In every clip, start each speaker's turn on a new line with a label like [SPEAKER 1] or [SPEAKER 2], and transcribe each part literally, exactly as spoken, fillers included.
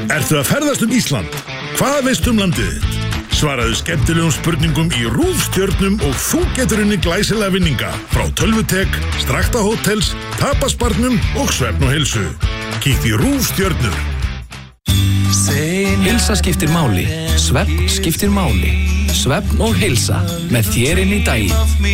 [SPEAKER 1] Ertu að ferðast um Ísland? Hvað veistu um landið þitt? Svaraðu skemmtilegum spurningum í RÚV-stjörnum og þú getur unni glæsilega vinninga frá Tölvutek, Strakta Hótels, Tapasbarnum og Svefn og Heilsu. Kíktu í RÚV-stjörnur.
[SPEAKER 2] Heilsa skiptir máli, svefn skiptir máli. Svefn og heilsa með þér inn í daginn.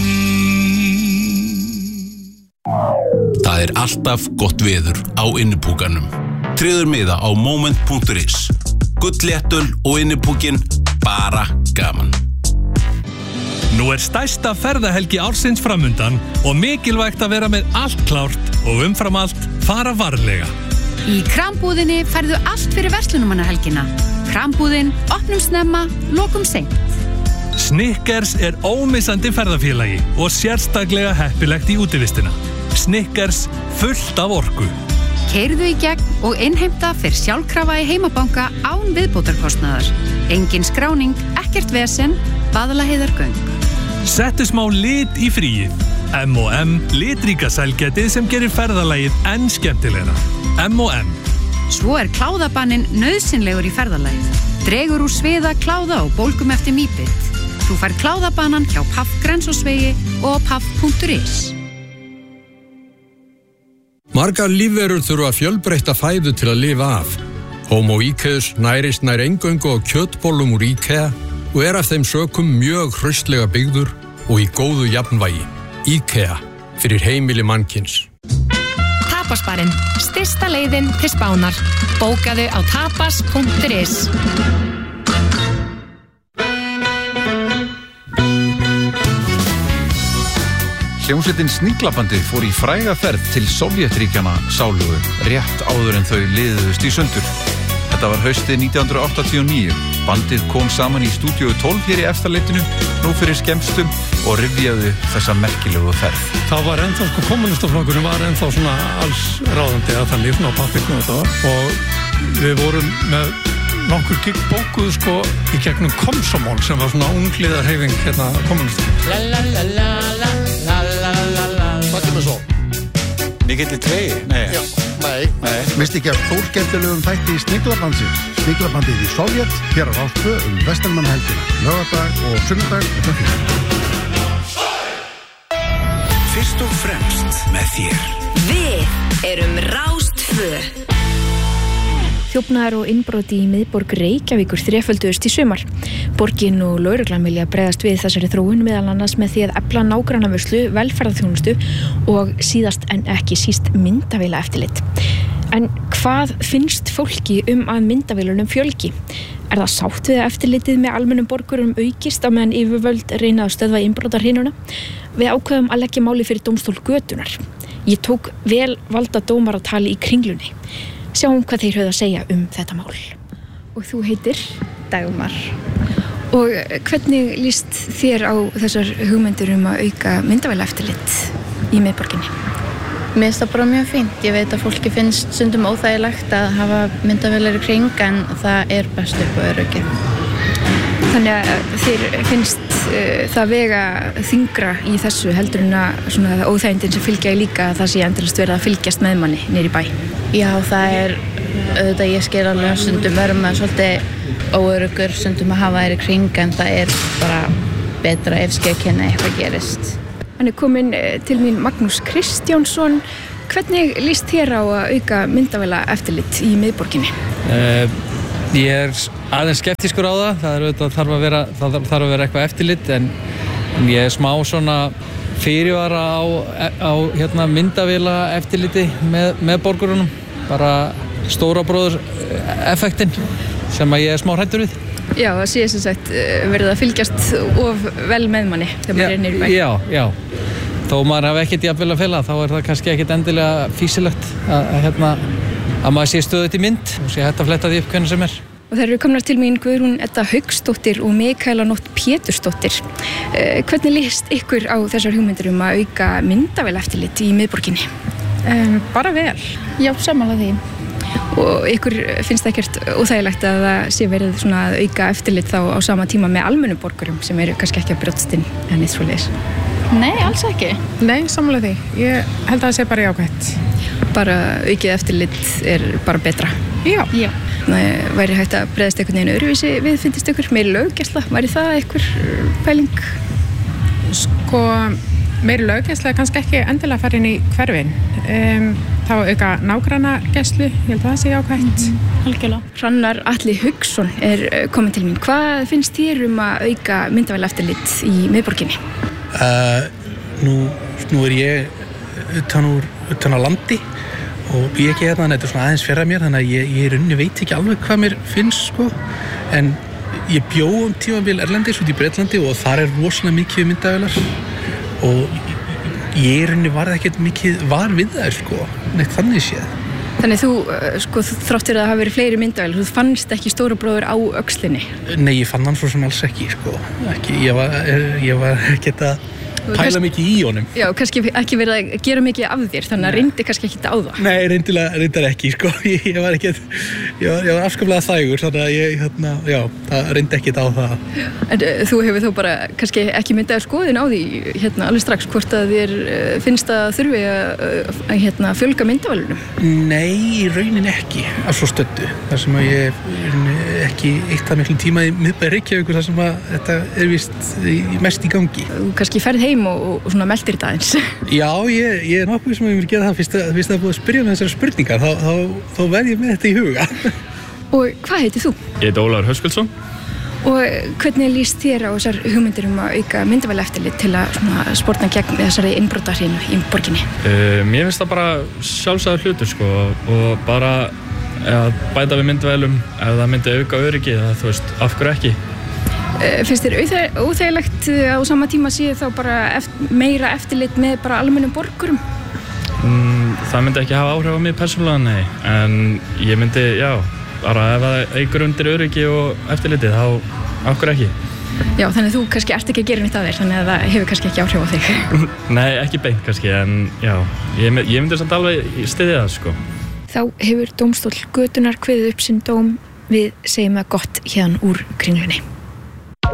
[SPEAKER 3] Það er alltaf gott veður á innipúkanum. Tryggður miða á moment punktur is. Gullléttul og innipúkin, bara gaman.
[SPEAKER 4] Nú er stærsta ferðahelgi ársins framundan og mikilvægt að vera með allt klárt og umfram allt fara varlega.
[SPEAKER 5] Í Krambúðinni færðu allt fyrir verslunarmannahelgina. Krambúðin, opnum snemma, lokum seint.
[SPEAKER 4] Snickers er ómissandi ferðafélagi og sérstaklega heppilegt í útivistina. Snickers fullt af orku.
[SPEAKER 5] Keyrðu í gegn og innheimta fyrir sjálfkrafa í heimabanka án viðbótarkostnaðar. Engin skráning, ekkert vesen, Vaðlaheiðargöng.
[SPEAKER 4] Settu smá lit í fríið. M og M, litríka sælgætið sem gerir ferðalagið enn skemmtilegra. M og M.
[SPEAKER 5] Svo er kláðabanninn nauðsynlegur í ferðalagið. Dregur úr sviða, kláða og bólgum eftir mýbit. Þú fær kláðabannan hjá P A F Grensásvegi og P A F punktur is.
[SPEAKER 6] Margar lífverur þurfa fjölbreytta fæðu til að lifa af. Homo iceus nærist nær eingöngu á kjötbollum úr IKEA og er af þeim sökum mjög hraustlega byggður og í góðu jafnvægi. IKEA, fyrir heimili mannkyns.
[SPEAKER 7] Tapasbarinn, stysta leiðin til Spánar. Bókaðu á tapas punktur is.
[SPEAKER 8] Hljómsveitin Sniglabandið fór í fræga ferð til Sovétríkjanna sálugu rétt áður en þau liðuðust í sundur. Þetta var haustið nítján hundruð áttatíu og níu. Bandið kom saman í stúdíu tólf hér í Efstaleitinu, nú fyrir skemmstum og rifjaðu þessa merkilegu ferð.
[SPEAKER 9] Það var ennþá, sko, kommunistaflokkurinn var ennþá svona alls ráðandi að þannig svona á pappírnum þetta var. Og við vorum með nokkur gigg bókuð, sko, í gegnum Komsomol sem var svona ungliðarhreyfing hérna kommunistaflokk.
[SPEAKER 10] La la la la la la la la la. Hvað kemur svo?
[SPEAKER 8] Mikill í tregi? Nei.
[SPEAKER 10] Já, nei.
[SPEAKER 8] Nei.
[SPEAKER 11] Misti ekki að stórskemmtilegum þætti í Sniglabandsins. Sniglabandið í Sovjet, hér á Rás tvö um Vesturlandshelgina, laugardag og sunnudag og föstudag.
[SPEAKER 2] Fyrst og fremst með þér.
[SPEAKER 12] Við erum Rás tvö.
[SPEAKER 13] Þjófnaðar og innbroti í miðborg Reykjavíkur þrefölduðust í sumar. Borgin og lögreglan vilja bregðast við þessari þróun meðal annars með því að efla nágrannavörslu, velferðarþjónustu og síðast en ekki síst myndavéla eftirlit. En hvað finnst fólki um að myndavélunum fjölgi? Er það sátt við að eftirlitið með almennum borgurum aukist á meðan yfirvöld reyna að stöðva innbrotarhreinuna? Við ákveðum að leggja máli fyrir dómstól götunar. Ég tók vel valda dómaratali í Kringlunni. Sjáum hvað þeir höfðu að segja um þetta mál. Og þú heitir?
[SPEAKER 14] Dagmar.
[SPEAKER 13] Og hvernig líst þér á þessar hugmyndir um að auka myndavéla eftirlit í miðborginni?
[SPEAKER 14] Mér finnst það bara mjög fínt. Ég veit að fólki finnst stundum óþægilegt að hafa myndavélar í kring en það er best upp á öryggið.
[SPEAKER 13] Þannig að þér finnst uh, það vega þyngra í þessu heldur en að svona óþægindin sem fylgja í líka að það sé endurist verið að fylgjast með manni niður í bæ.
[SPEAKER 14] Já, það er auðvitað ég sker alveg stundum verðum að svolítið óöruggur stundum að hafa þær í kring en það er bara betra ef skekkinni eitthvað gerist.
[SPEAKER 13] Hann er kominn til mín Magnús Kristjánsson. Hvernig líst þér á að auka myndavéla eftirlit í miðborginni?
[SPEAKER 15] Uh, ég er aðeins skeptískur á það. Það er auðvitað þarf að vera, það þarf að vera eitthvað eftirlit en, en ég er smá svona fyrirvara á, á hérna, myndavéla eftirliti með, með borgurunum. Bara stóra bróður effektin sem að ég er smá hræddur við.
[SPEAKER 13] Já, það sé sem sagt verið að fylgjast of vel með manni þegar maður er niður í bæ.
[SPEAKER 15] Já, já. Þó maður hafi ekkert jafnvel að fela, þá er það kannski ekkert endilega fýsilegt að, að, hérna, að maður sé stöðugt í mynd og sé hægt að fletta því upp hvernig sem er.
[SPEAKER 13] Og það eru komnar til mín Guðrún Edda Hauksdóttir og Mikaela Nótt Pétursdóttir. Eh, hvernig líst ykkur á þessar hugmyndir um að auka myndavéla eftirlit í miðborginni?
[SPEAKER 14] Um, bara vel. Já, sammála því.
[SPEAKER 13] Og ykkur finnst það ekkert óþægilegt að það sé verið svona að auka eftirlit þá á sama tíma með almennum borgurum sem eru kannski ekki að brjótast inn en eitt svoleiðis?
[SPEAKER 14] Nei, alls ekki.
[SPEAKER 16] Nei, sammála því. Ég held að það sé bara jákvætt.
[SPEAKER 13] Bara aukið eftirlit er bara betra?
[SPEAKER 16] Já.
[SPEAKER 13] Já. hérna væri hægt að bregðast einhvern veginn öðruvísi við, finnst ykkur meiri löggæsla, væri það einhver pæling?
[SPEAKER 16] Sko, meiri löggæsla kannski ekki endilega fara inn í hverfin. Um, þá auka nágrannagæslu, ég held að það sé ákvæmt.
[SPEAKER 13] Mm-hmm. Algjörlega. Hrannar Atli Hauksson er komin til mín. Hvað finnst þér um að auka myndavélaeftirlit í miðborginni?
[SPEAKER 17] Uh, nú, nú er ég utan úr utan á landi og ég ekki hérna, þetta er svona aðeins fjarra mér, þannig að ég, ég runni veit ekki alveg hvað mér finnst, sko, en ég bjó um tímabil erlendis út í Bretlandi og þar er rosalega mikið myndavélar og ég runni var ekkert mikið var við það, sko, neitt þannig séð.
[SPEAKER 13] Þannig þú, sko, þráttur að það hafi verið fleiri myndavélar, þú fannst ekki stóra bróður á öxlinni?
[SPEAKER 17] Nei, ég fann hann svo sem alls ekki, sko, ekki, ég var, ég var ekkert að pæla mikið í honum.
[SPEAKER 13] Já, kannski ekki verið að gera mikið af þér, þannig að reyndi kannski ekki á það.
[SPEAKER 17] Nei, reyndilega, reyndar ekki, sko. Ég, ég var ekkert, ég var, ég var afskaplega þægur, þannig að ég, hérna, já, það reyndi ekkert á það.
[SPEAKER 13] En uh, þú hefur þó bara kannski ekki myndaður skoðun á því, hérna, alveg strax, hvort að þér uh, finnst að þurfi að, uh, hérna, fjölga myndavælunum?
[SPEAKER 17] Nei, í raunin ekki, af svo stöddu. Þar sem að ég ekki eitt að miklu tíma í miðbæ Reykjavíkur, þar sem að þetta er víst mest í gangi.
[SPEAKER 13] Þú kannski ferð heim og, og svona meldir þetta aðeins.
[SPEAKER 17] Já, ég, ég er nokkuð sem að ég vil gera það fyrst að, fyrst að það búið að spyrja með þessari spurningar, þá, þá, þá verð ég með þetta í huga.
[SPEAKER 13] Og hvað heitir þú?
[SPEAKER 18] Ég heit Ólafur Höskuldsson.
[SPEAKER 13] Og hvernig líst þér á þessar hugmyndir um að auka myndavélaeftirlit til að svona sporna gegn þessari innbrotahrinu í borginni?
[SPEAKER 18] Uh, mér finnst það bara sjálfsagður hlutur, sko, og bara að bæta við myndavélum ef það myndi auka öryggi, það, þú veist, af hverju ekki?
[SPEAKER 13] Finnst þér óþægilegt á sama tíma sé þá bara eftir, meira eftirlit með bara almennum borgurum?
[SPEAKER 18] Mm, það myndi ekki hafa áhrif á mig persónulega, nei, en ég myndi, já, bara ef það eigur undir öryggi og eftirlitið, þá af hverju ekki?
[SPEAKER 13] Já, þannig þú kannski ert ekki að gera neitt af þér, þannig að það hefur kannski ekki áhrif á þig.
[SPEAKER 18] Nei, ekki beint kannski, en já, ég, ég myndi samt alveg styðja það, sko.
[SPEAKER 13] Þá hefur dómstóll götunnar kveðið upp sinn dóm, við segjum það gott hérna úr Kringlunni.